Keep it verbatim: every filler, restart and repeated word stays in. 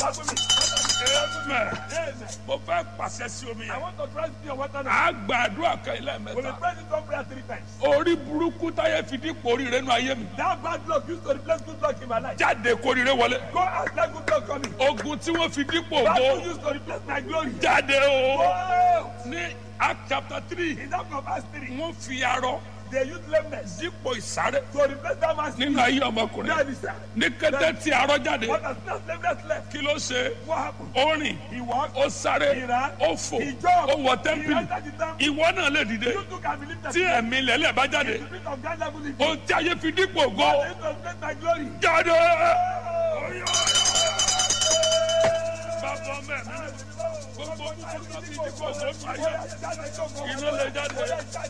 Amen. Mo fẹ́ pàṣẹ sí omi I yẹn. want to try to see your water now. A gbàdúrà kan ilé We will mẹ́ta. pray this one prayer three times. Orí burúkú táyé fi dípò oríire nínú ayé mi. That bad luck used to replace good luck in my life. Jáde kóríire wọlé. Go and let good luck coming. Ogun tí wọ́n fi dípò Bad ògo. luck used to replace my glory. Jáde o. Oh! Ní Act chapter three, In that of Acts three, wọ́n fi arọ they used lameness dípò ìsáré to replace that man's nínú ayé ọmọkùnrin. That is that. Ní kété tí arọ jáde, What has not lameness left? kí ló ṣe? What happened? Ó rìn, He walked. ó sáré, He ran. ó fò, He jumped. ó wọ He tẹ́ḿpìlì. entered the temple. Ìwọ náà lè dìde. You too can believe that. Tí ẹ̀mí lẹ́lẹ̀ bá jáde, The spirit of God level in you. ohun tí ayé fi dípò ògo. God used to replace my glory. Jáde! Oh! Bàbá mẹ́rin, gbogbo orúkọ tó fi dípò ògo nínú ayé, iná lè jáde.